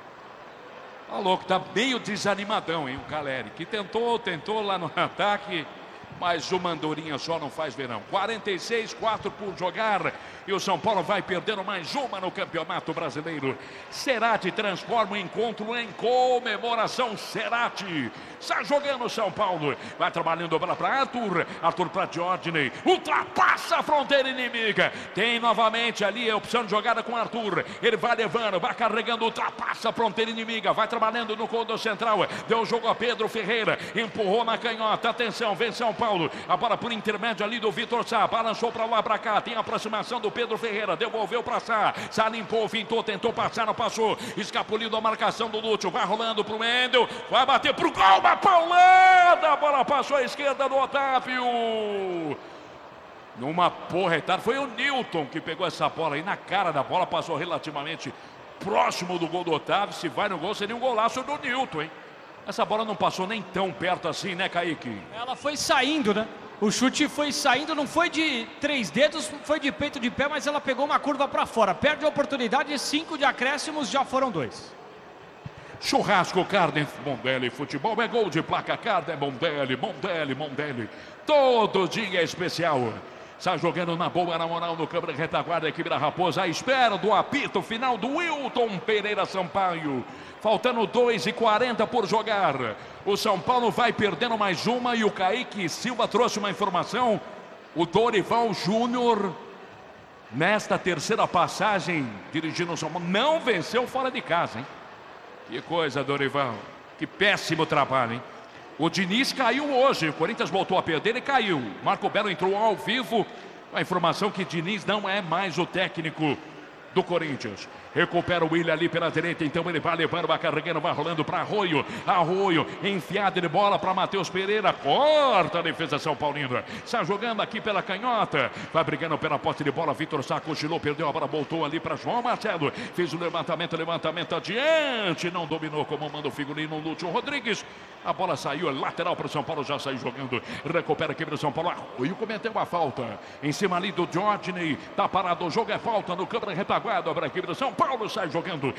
Tá louco, tá meio desanimadão, hein, o Caleri, que tentou lá no ataque, Mas o Mandorinha só não faz verão. 46, 4 por jogar. E o São Paulo vai perdendo mais uma no Campeonato Brasileiro. Cerati transforma o encontro em comemoração. Cerati está jogando o São Paulo. Vai trabalhando para Arthur. Arthur para Diógenes. Ultrapassa a fronteira inimiga. Tem novamente ali a opção de jogada com Arthur. Ele vai levando, vai carregando, ultrapassa a fronteira inimiga. Vai trabalhando no corredor central. Deu o jogo a Pedro Ferreira. Empurrou na canhota. Atenção, vem São Paulo. A bola por intermédio ali do Vitor Sá. Balançou para lá, para cá. Tem a aproximação do Pedro Ferreira. Devolveu para Sá. Sá limpou, fintou, tentou passar, não passou. Escapuliu da marcação do Lúcio. Vai rolando pro Wendel. Vai bater pro gol. Uma paulada. A bola passou à esquerda do Otávio. Numa porretada. Foi o Newton que pegou essa bola aí na cara da bola. Passou relativamente próximo do gol do Otávio. Se vai no gol, seria um golaço do Newton, hein? Essa bola não passou nem tão perto assim, né, Kaique? Ela foi saindo, né? O chute foi saindo, não foi de 3 dedos, foi de peito de pé, mas ela pegou uma curva para fora. Perde a oportunidade, 5 de acréscimos, já foram 2. Churrasco Carne Mondelli, futebol é gol de placa. Carne Mondelli, Mondelli, Mondelli. Todo dia é especial. Está jogando na boa, na moral, no câmara de retaguarda, a equipe da Raposa, à espera do apito final do Wilton Pereira Sampaio. Faltando 2:40 por jogar. O São Paulo vai perdendo mais uma e o Kaique Silva trouxe uma informação. O Dorival Júnior, nesta terceira passagem, dirigindo o São Paulo, não venceu fora de casa, hein? Que coisa, Dorival. Que péssimo trabalho, hein? O Diniz caiu hoje, o Corinthians voltou a perder e caiu. Marco Belo entrou ao vivo. A informação que Diniz não é mais o técnico do Corinthians. Recupera o Willian ali pela direita, então ele vai levando, vai carregando, vai rolando para Arroio. Arroio, enfiada de bola para Matheus Pereira. Corta a defesa São Paulino. Está jogando aqui pela canhota. Vai brigando pela posse de bola. Vitor Sá cochilou, perdeu a bola, voltou ali para João Marcelo. Fez o levantamento adiante. Não dominou como manda o figurino Lúcio Rodrigues. A bola saiu, lateral para o São Paulo, já saiu jogando. Recupera aqui para o São Paulo. Arroio cometeu a falta. Em cima ali do Diógenes. Tá parado, o jogo é falta no campo de retaguarda para a equipe do São Paulo. Sai jogando.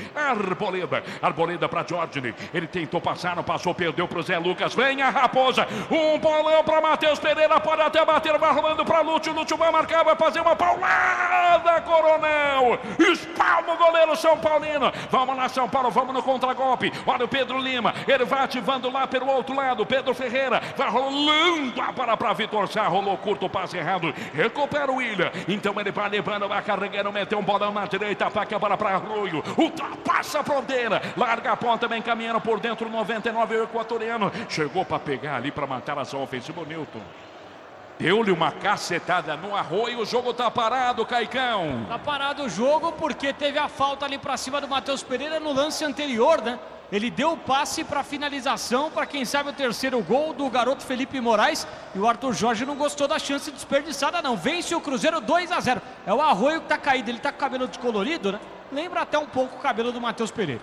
Arboleda para Diógenes. Ele tentou passar, não passou, perdeu para o Zé Lucas. Vem a Raposa. Um bolão para Matheus Pereira. Pode até bater, vai rolando para Lúcio. Lúcio vai marcar, vai fazer uma paulada. Coronel. Espalma o goleiro São Paulino. Vamos lá, São Paulo. Vamos no contragolpe. Olha o Pedro Lima. Ele vai ativando lá pelo outro lado. Pedro Ferreira. Vai rolando a bola para Vitor Sá. Rolou curto, passe errado. Recupera o Willian. Então ele vai levando, vai carregando. Meteu um bolão na direita. Ataque a bola para Arroio. Ultrapassa a fronteira. Larga a ponta, vem caminhando por dentro. 99, o equatoriano. Chegou para pegar ali para matar a ação ofensiva. O Newton deu-lhe uma cacetada no Arroio. O jogo tá parado, Caicão. Tá parado o jogo porque teve a falta ali para cima do Matheus Pereira no lance anterior, né? Ele deu o passe para finalização, para quem sabe o terceiro gol do garoto Felipe Moraes. E o Arthur Jorge não gostou da chance desperdiçada, não. Vence o Cruzeiro 2-0. É o Arroio que tá caído, ele tá com o cabelo descolorido, né? Lembra até um pouco o cabelo do Matheus Pereira.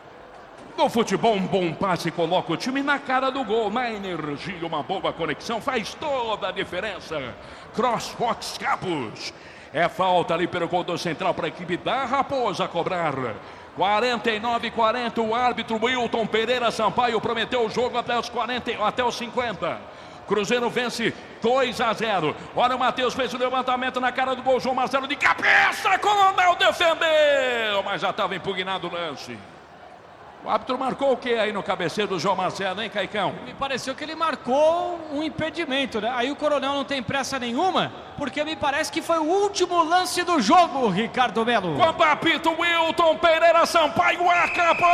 No futebol, um bom passe coloca o time na cara do gol. Na energia, uma boa conexão faz toda a diferença. CrossFox Capos. É falta ali pelo gol do central para a equipe da Raposa a cobrar. 49-40, o árbitro Wilton Pereira Sampaio prometeu o jogo até os 50. Cruzeiro vence 2-0. Olha o Matheus, fez o levantamento na cara do gol. João Marcelo de cabeça, Coronel defendeu, mas já estava impugnado o lance. O árbitro marcou o que aí no cabeceiro do João Marcelo, hein, Caicão? Me pareceu que ele marcou um impedimento, né? Aí o Coronel não tem pressa nenhuma, porque me parece que foi o último lance do jogo, Ricardo Melo. Quando apita o Wilton Pereira Sampaio, acabou!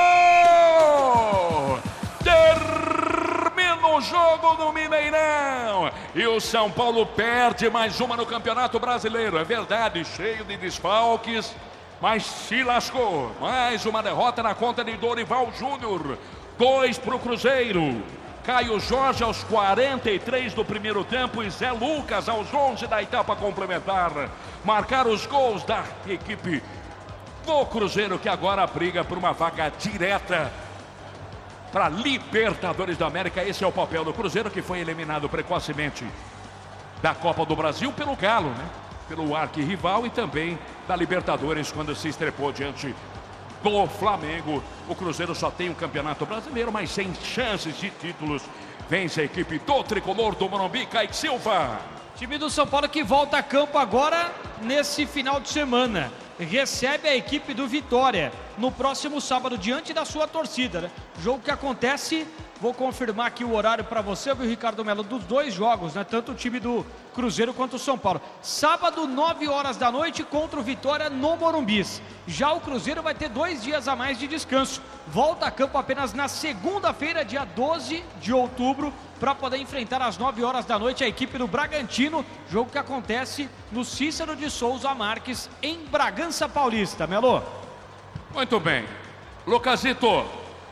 Termina o jogo no Mineirão. E o São Paulo perde mais uma no Campeonato Brasileiro. É verdade, cheio de desfalques, mas se lascou. Mais uma derrota na conta de Dorival Júnior. 2 para o Cruzeiro. Caio Jorge aos 43 do primeiro tempo e Zé Lucas aos 11 da etapa complementar. Marcaram os gols da equipe do Cruzeiro, que agora briga por uma vaga direta para Libertadores da América. Esse é o papel do Cruzeiro, que foi eliminado precocemente da Copa do Brasil pelo Galo, né? Pelo arquirrival, e também da Libertadores, quando se estrepou diante do Flamengo. O Cruzeiro só tem um campeonato brasileiro, mas sem chances de títulos. Vence a equipe do tricolor do Morumbi, Kaique Silva. Time do São Paulo que volta a campo agora nesse final de semana. Recebe a equipe do Vitória no próximo sábado, diante da sua torcida, né? Jogo que acontece, vou confirmar aqui o horário para você, viu, Ricardo Melo, dos dois jogos, né? Tanto o time do Cruzeiro quanto o São Paulo. Sábado, 9 horas da noite, contra o Vitória no Morumbi. Já o Cruzeiro vai ter 2 dias a mais de descanso. Volta a campo apenas na segunda-feira, dia 12 de outubro, para poder enfrentar às 9 horas da noite a equipe do Bragantino. Jogo que acontece no Cícero de Souza Marques, em Bragança Paulista. Melo? Muito bem. Lucasito,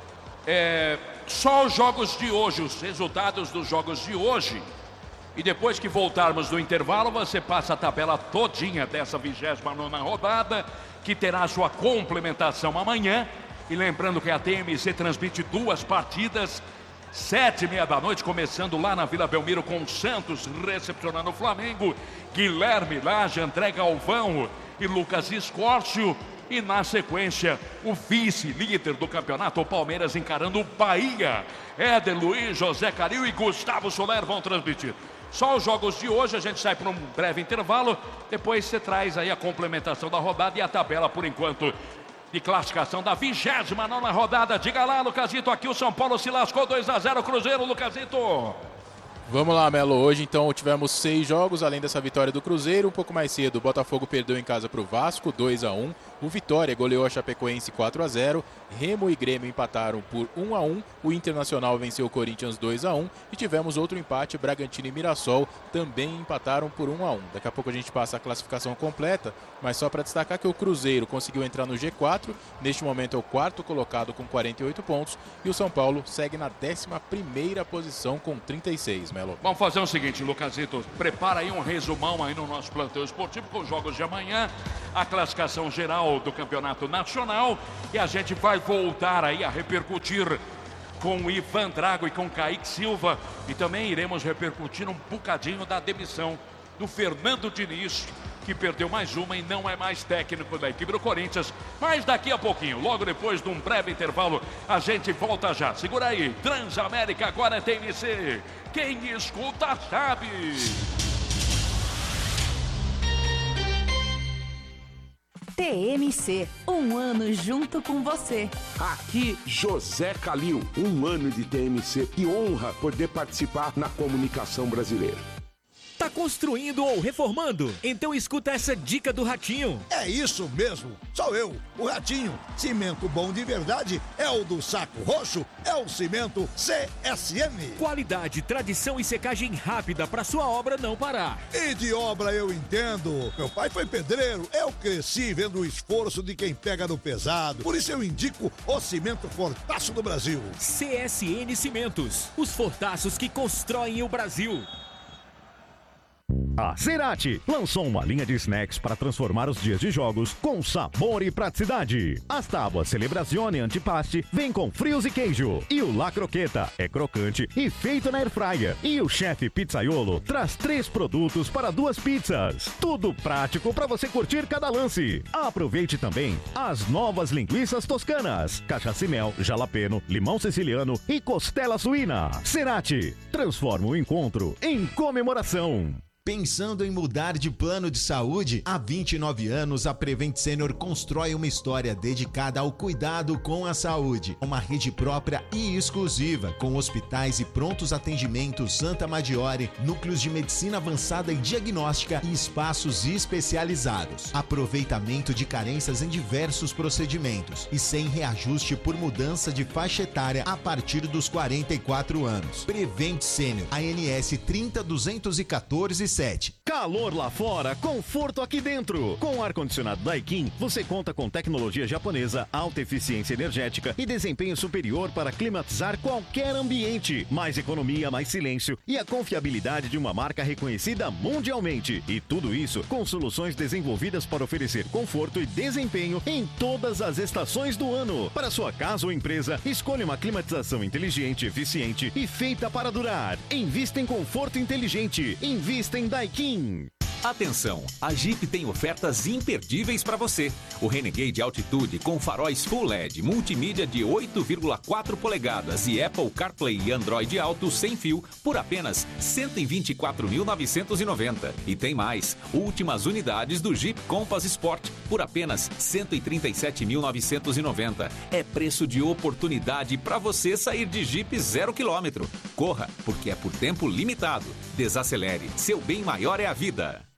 só os jogos de hoje, os resultados dos jogos de hoje. E depois que voltarmos do intervalo, você passa a tabela todinha dessa 29ª rodada, que terá sua complementação amanhã. E lembrando que a TMC transmite 2 partidas, 7h30 da noite, começando lá na Vila Belmiro com o Santos recepcionando o Flamengo, Guilherme Lage, André Galvão e Lucas Escórcio. E na sequência, o vice-líder do campeonato, o Palmeiras, encarando o Bahia. Éder Luiz, José Caril e Gustavo Soler vão transmitir. Só os jogos de hoje, a gente sai para um breve intervalo. Depois você traz aí a complementação da rodada e a tabela, por enquanto, de classificação da 29ª rodada. Diga lá, Lucasito, aqui o São Paulo se lascou 2-0 Cruzeiro, Lucasito. Vamos lá, Melo. Hoje, então, tivemos 6 jogos, além dessa vitória do Cruzeiro. Um pouco mais cedo, o Botafogo perdeu em casa para o Vasco, 2-1. O Vitória goleou a Chapecoense 4-0. Remo e Grêmio empataram por 1-1. O Internacional venceu o Corinthians 2-1. E tivemos outro empate, Bragantino e Mirassol também empataram por 1-1. Daqui a pouco a gente passa a classificação completa, mas só para destacar que o Cruzeiro conseguiu entrar no G4. Neste momento é o 4º colocado com 48 pontos. E o São Paulo segue na 11ª posição com 36, Melo. Vamos fazer o seguinte, Lucasito, prepara aí um resumão aí no nosso plantão esportivo com os jogos de amanhã, a classificação geral do Campeonato Nacional, e a gente vai voltar aí a repercutir com o Ivan Drago e com o Kaique Silva, e também iremos repercutir um bocadinho da demissão do Fernando Diniz, que perdeu mais uma e não é mais técnico da equipe do Corinthians. Mas daqui a pouquinho, logo depois de um breve intervalo, a gente volta já. Segura aí, Transamérica agora é TMC. Quem escuta sabe. TMC, um ano junto com você. Aqui, José Calil, um ano de TMC. Que honra poder participar na comunicação brasileira. Tá construindo ou reformando? Então escuta essa dica do Ratinho. É isso mesmo, sou eu, o Ratinho. Cimento bom de verdade é o do Saco Roxo, é o cimento CSN. Qualidade, tradição e secagem rápida para sua obra não parar. E de obra eu entendo. Meu pai foi pedreiro, eu cresci vendo o esforço de quem pega no pesado. Por isso eu indico o cimento Fortaço do Brasil. CSN Cimentos, os fortaços que constroem o Brasil. A Cerati lançou uma linha de snacks para transformar os dias de jogos com sabor e praticidade. As tábuas Celebrazione Antipaste vêm com frios e queijo. E o La Croqueta é crocante e feito na airfryer. E o chefe Pizzaiolo traz 3 produtos para 2 pizzas. Tudo prático para você curtir cada lance. Aproveite também as novas linguiças toscanas, cachaça e mel, jalapeno, limão siciliano e costela suína. Cerati, transforma o encontro em comemoração. Pensando em mudar de plano de saúde? Há 29 anos, a Prevent Senior constrói uma história dedicada ao cuidado com a saúde. Uma rede própria e exclusiva, com hospitais e prontos atendimentos Santa Maggiore, núcleos de medicina avançada e diagnóstica e espaços especializados. Aproveitamento de carências em diversos procedimentos e sem reajuste por mudança de faixa etária a partir dos 44 anos. Prevent Senior, ANS 30214 Calor lá fora, conforto aqui dentro. Com o ar-condicionado Daikin, você conta com tecnologia japonesa, alta eficiência energética e desempenho superior para climatizar qualquer ambiente. Mais economia, mais silêncio e a confiabilidade de uma marca reconhecida mundialmente. E tudo isso com soluções desenvolvidas para oferecer conforto e desempenho em todas as estações do ano. Para sua casa ou empresa, escolha uma climatização inteligente, eficiente e feita para durar. Invista em conforto inteligente. Invista em Daikin. Atenção, a Jeep tem ofertas imperdíveis para você. O Renegade Altitude com faróis Full LED, multimídia de 8,4 polegadas e Apple CarPlay e Android Auto sem fio por apenas R$ 124.990. E tem mais, últimas unidades do Jeep Compass Sport por apenas R$ 137.990. É preço de oportunidade para você sair de Jeep 0 km. Corra, porque é por tempo limitado. Desacelere, seu bem maior é a vida.